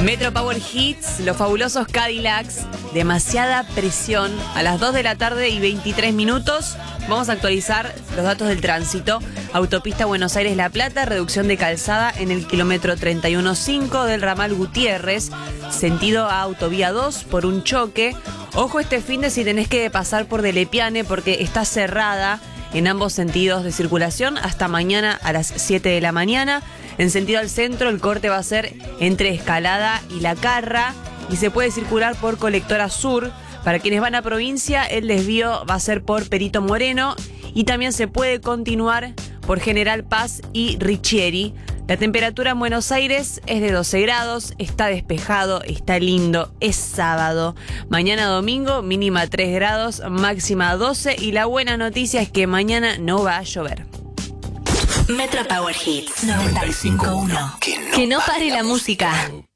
Metro Power Hits, los fabulosos Cadillacs, demasiada presión. A las 2 de la tarde y 23 minutos vamos a actualizar los datos del tránsito. Autopista Buenos Aires-La Plata, reducción de calzada en el kilómetro 31.5 del ramal Gutiérrez, sentido a Autovía 2 por un choque. Ojo este finde si tenés que pasar por Delepiane porque está cerrada en ambos sentidos de circulación hasta mañana a las 7 de la mañana. En sentido al centro, el corte va a ser entre Escalada y La Carra y se puede circular por Colectora Sur. Para quienes van a provincia, el desvío va a ser por Perito Moreno y también se puede continuar por General Paz y Ricchieri. La temperatura en Buenos Aires es de 12 grados, está despejado, está lindo, es sábado. Mañana domingo, mínima 3 grados, máxima 12 y la buena noticia es que mañana no va a llover. Metro Power Hits 95.1. Que no pare la música.